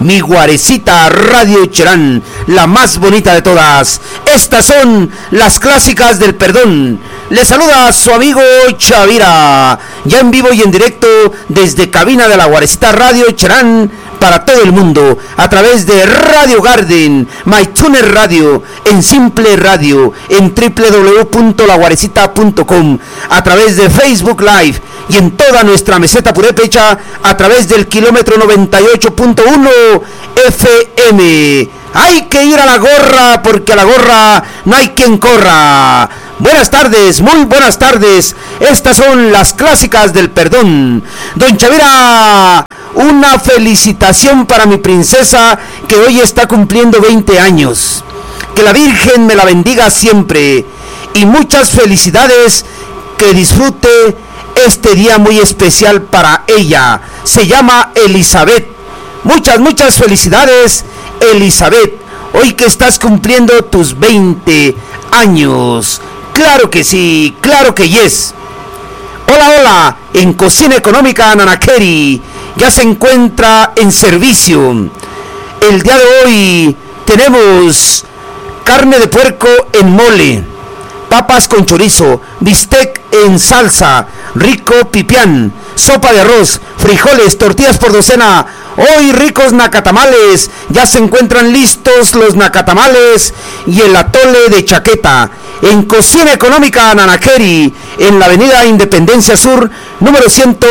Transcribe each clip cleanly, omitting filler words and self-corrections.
mi Guarecita Radio Cherán, la más bonita de todas. Estas son las clásicas del perdón. Le saluda a su amigo Chavira, ya en vivo y en directo desde cabina de la Guarecita Radio Cherán para todo el mundo, a través de Radio Garden, MyTuner Radio, en Simple Radio, en www.laguarecita.com, a través de Facebook Live y en toda nuestra meseta purépecha a través del kilómetro 98.1 FM. Hay que ir a la gorra, porque a la gorra no hay quien corra. Buenas tardes, muy buenas tardes. Estas son las clásicas del perdón. Don Chavira, una felicitación para mi princesa que hoy está cumpliendo 20 años. Que la Virgen me la bendiga siempre. Y muchas felicidades, que disfrute este día muy especial para ella. Se llama Elizabeth. Muchas felicidades, Elizabeth. Hoy que estás cumpliendo tus 20 años. Claro que sí, claro que yes. Hola, en Cocina Económica Nanakeri ya se encuentra en servicio. El día de hoy tenemos carne de puerco en mole, papas con chorizo, bistec en salsa, rico pipián, sopa de arroz, frijoles, tortillas por docena. Hoy ricos nacatamales, ya se encuentran listos los nacatamales y el atole de chaqueta. En Cocina Económica Nanakeri, en la avenida Independencia Sur, número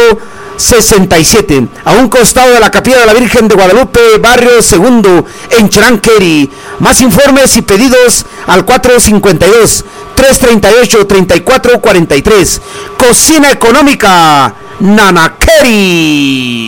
167, a un costado de la Capilla de la Virgen de Guadalupe, barrio Segundo, en Cheranqueri. Más informes y pedidos al 452-338-3443. Cocina Económica Nanakeri.